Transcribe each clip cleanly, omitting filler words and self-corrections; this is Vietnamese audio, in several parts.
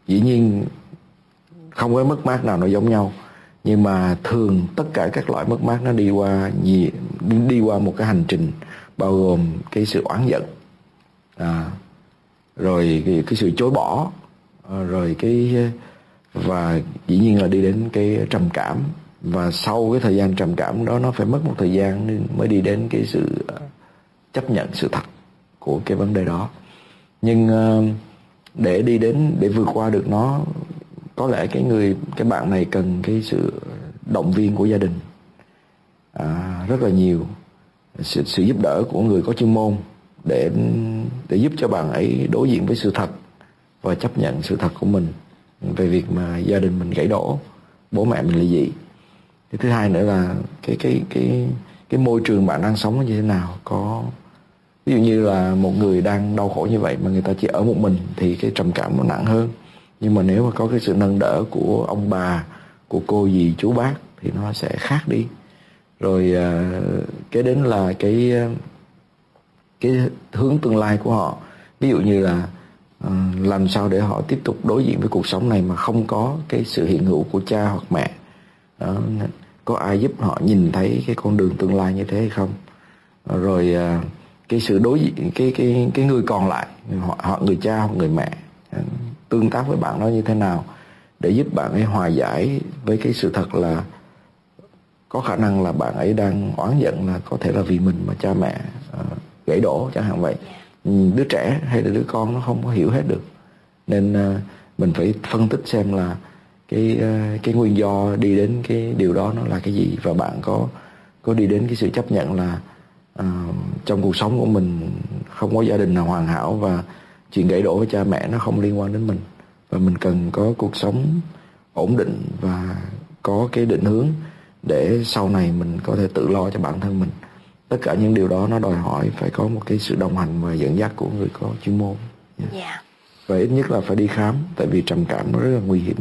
Dĩ nhiên không có mất mát nào nó giống nhau, nhưng mà thường tất cả các loại mất mát nó đi qua một cái hành trình bao gồm cái sự oán giận, rồi cái sự chối bỏ, rồi và dĩ nhiên là đi đến cái trầm cảm. Và sau cái thời gian trầm cảm đó, nó phải mất một thời gian mới đi đến cái sự chấp nhận sự thật của cái vấn đề đó. Nhưng để vượt qua được nó, có lẽ cái bạn này cần cái sự động viên của gia đình rất là nhiều, sự giúp đỡ của người có chuyên môn để giúp cho bạn ấy đối diện với sự thật và chấp nhận sự thật của mình về việc mà gia đình mình gãy đổ, bố mẹ mình ly dị. Cái thứ hai nữa là cái môi trường bạn đang sống như thế nào. Ví dụ như là một người đang đau khổ như vậy mà người ta chỉ ở một mình thì cái trầm cảm nó nặng hơn. Nhưng mà nếu mà có cái sự nâng đỡ của ông bà, của cô dì chú bác thì nó sẽ khác đi. Rồi cái đến là cái hướng tương lai của họ. Ví dụ như là làm sao để họ tiếp tục đối diện với cuộc sống này mà không có cái sự hiện hữu của cha hoặc mẹ. Đó, có ai giúp họ nhìn thấy cái con đường tương lai như thế hay không? Rồi cái sự đối diện, cái người còn lại, họ người cha hoặc người mẹ tương tác với bạn đó như thế nào để giúp bạn ấy hòa giải với cái sự thật là có khả năng là bạn ấy đang oán giận là có thể là vì mình mà cha mẹ gãy đổ chẳng hạn vậy. Đứa trẻ hay là đứa con nó không có hiểu hết được, nên mình phải phân tích xem là cái nguyên do đi đến cái điều đó nó là cái gì, và bạn có đi đến cái sự chấp nhận là trong cuộc sống của mình không có gia đình nào hoàn hảo, và chuyện gãy đổ với cha mẹ nó không liên quan đến mình, và mình cần có cuộc sống ổn định và có cái định hướng để sau này mình có thể tự lo cho bản thân mình. Tất cả những điều đó nó đòi hỏi phải có một cái sự đồng hành và dẫn dắt của người có chuyên môn. Và ít nhất là phải đi khám, tại vì trầm cảm nó rất là nguy hiểm.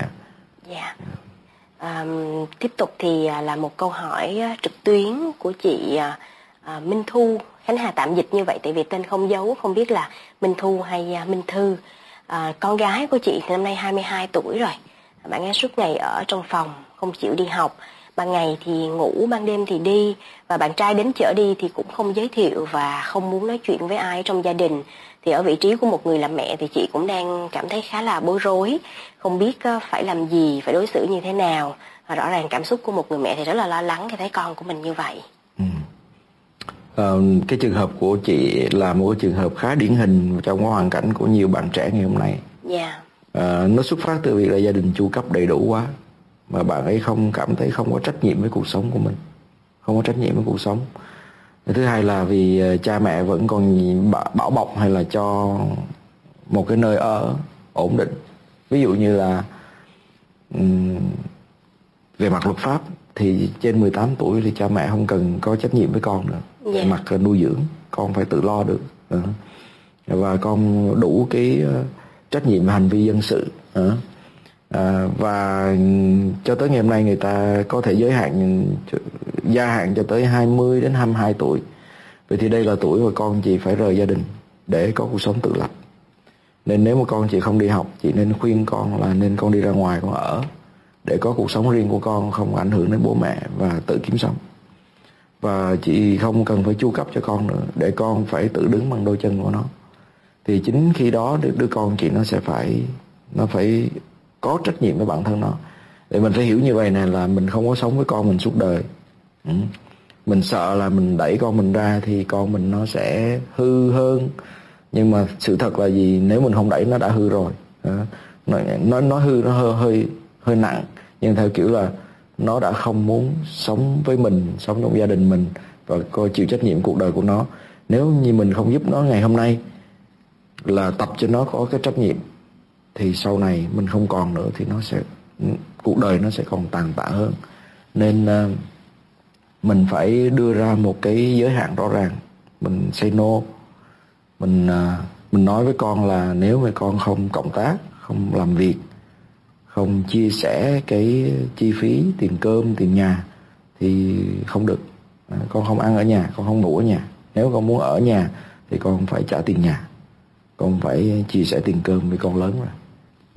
Tiếp tục thì là một câu hỏi trực tuyến của chị Minh Thu. Khánh Hà tạm dịch như vậy tại vì tên không dấu, không biết là Minh Thu hay Minh Thư. Con gái của chị thì năm nay 22 tuổi rồi. Bạn ấy suốt ngày ở trong phòng, không chịu đi học. Ban ngày thì ngủ, ban đêm thì đi. Và bạn trai đến chở đi thì cũng không giới thiệu và không muốn nói chuyện với ai trong gia đình. Thì ở vị trí của một người làm mẹ thì chị cũng đang cảm thấy khá là bối rối, không biết phải làm gì, phải đối xử như thế nào. Và rõ ràng cảm xúc của một người mẹ thì rất là lo lắng khi thấy con của mình như vậy. Cái trường hợp của chị là một cái trường hợp khá điển hình trong cái hoàn cảnh của nhiều bạn trẻ ngày hôm nay. Nó xuất phát từ việc là gia đình chu cấp đầy đủ quá, mà bạn ấy cảm thấy không có trách nhiệm với cuộc sống của mình, không có trách nhiệm với cuộc sống. Thứ hai là vì cha mẹ vẫn còn bảo bọc hay là cho một cái nơi ở ổn định. Ví dụ như là về mặt luật pháp thì trên 18 tuổi thì cha mẹ không cần có trách nhiệm với con nữa. Về mặt nuôi dưỡng, con phải tự lo được. Và con đủ cái trách nhiệm về hành vi dân sự. Và cho tới ngày hôm nay người ta có thể gia hạn cho tới 20 đến 22 tuổi. Vậy thì đây là tuổi mà con chị phải rời gia đình để có cuộc sống tự lập. Nên nếu mà con chị không đi học, chị nên khuyên con là nên con đi ra ngoài con ở, để có cuộc sống riêng của con, không ảnh hưởng đến bố mẹ và tự kiếm sống. Và chị không cần phải chu cấp cho con nữa, để con phải tự đứng bằng đôi chân của nó. Thì chính khi đó đứa con chị nó phải có trách nhiệm với bản thân nó. Để mình phải hiểu như vậy này, là mình không có sống với con mình suốt đời. Mình sợ là mình đẩy con mình ra thì con mình nó sẽ hư hơn. Nhưng mà sự thật là gì? Nếu mình không đẩy nó đã hư rồi. Nó hư nó hơi nặng, nhưng theo kiểu là nó đã không muốn sống với mình, sống trong gia đình mình và chịu trách nhiệm cuộc đời của nó. Nếu như mình không giúp nó ngày hôm nay là tập cho nó có cái trách nhiệm, thì sau này mình không còn nữa thì cuộc đời nó sẽ còn tàn tạ hơn. Nên mình phải đưa ra một cái giới hạn rõ ràng. Mình say no. Mình nói với con là nếu mà con không cộng tác, không làm việc, không chia sẻ cái chi phí tiền cơm, tiền nhà thì không được. Con không ăn ở nhà, con không ngủ ở nhà. Nếu con muốn ở nhà thì con phải trả tiền nhà, con phải chia sẻ tiền cơm với con lớn rồi.